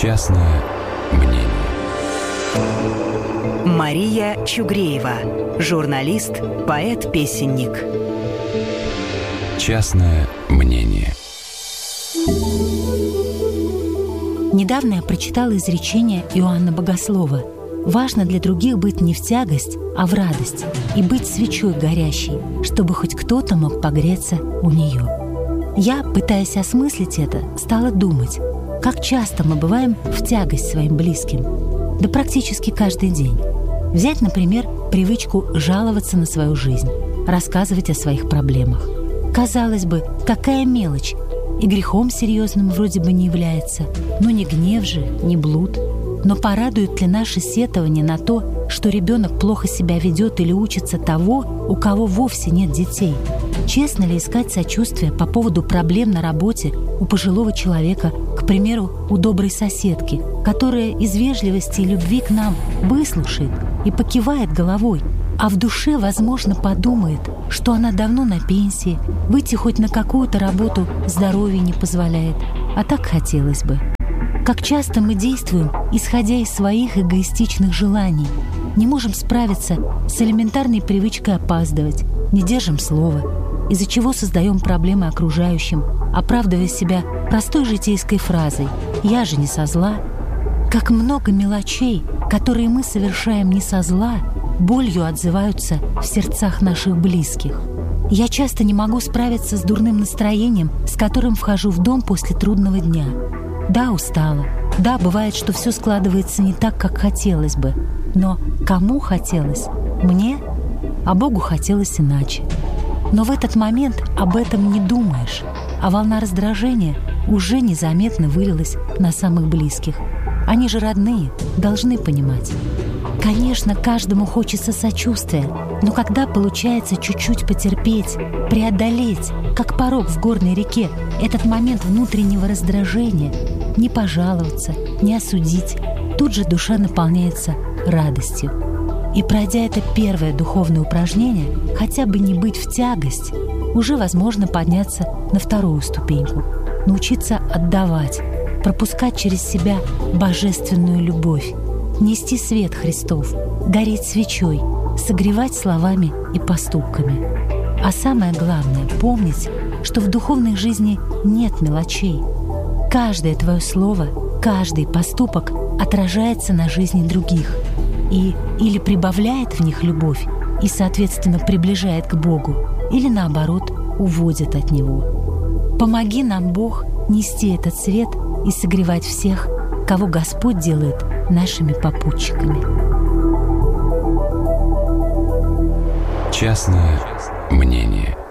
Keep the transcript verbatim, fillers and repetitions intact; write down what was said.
Частное мнение. Мария Чугреева, журналист, поэт-песенник. Частное мнение. Недавно я прочитала изречение Иоанна Богослова: «Важно для других быть не в тягость, а в радость, и быть свечой горящей, чтобы хоть кто-то мог погреться у нее». Я, пытаясь осмыслить это, стала думать, как часто мы бываем в тягость своим близким. Да практически каждый день. Взять, например, привычку жаловаться на свою жизнь, рассказывать о своих проблемах. Казалось бы, какая мелочь, и грехом серьезным вроде бы не является, но не гнев же, не блуд. Но порадует ли наше сетование на то, что ребенок плохо себя ведет или учится того, у кого вовсе нет детей? Честно ли искать сочувствие по поводу проблем на работе у пожилого человека, к примеру, у доброй соседки, которая из вежливости и любви к нам выслушает и покивает головой, а в душе, возможно, подумает, что она давно на пенсии, выйти хоть на какую-то работу здоровье не позволяет, а так хотелось бы. Как часто мы действуем, исходя из своих эгоистичных желаний, не можем справиться с элементарной привычкой опаздывать, не держим слова, из-за чего создаем проблемы окружающим, оправдывая себя простой житейской фразой «я же не со зла». Как много мелочей, которые мы совершаем не со зла, болью отзываются в сердцах наших близких. Я часто не могу справиться с дурным настроением, с которым вхожу в дом после трудного дня. Да, устала. Да, бывает, что все складывается не так, как хотелось бы. Но кому хотелось? Мне? А Богу хотелось иначе. Но в этот момент об этом не думаешь, а волна раздражения уже незаметно вылилась на самых близких. Они же родные, должны понимать. Конечно, каждому хочется сочувствия, но когда получается чуть-чуть потерпеть, преодолеть, как порог в горной реке, этот момент внутреннего раздражения, не пожаловаться, не осудить, тут же душа наполняется радостью. И пройдя это первое духовное упражнение, хотя бы не быть в тягость, уже возможно подняться на вторую ступеньку, научиться отдавать, пропускать через себя божественную любовь, нести свет Христов, гореть свечой, согревать словами и поступками. А самое главное — помнить, что в духовной жизни нет мелочей. Каждое твое слово, каждый поступок отражается на жизни других и или прибавляет в них любовь и, соответственно, приближает к Богу, или, наоборот, уводит от Него. Помоги нам, Бог, нести этот свет и согревать всех, кого Господь делает нашими попутчиками. Частное мнение.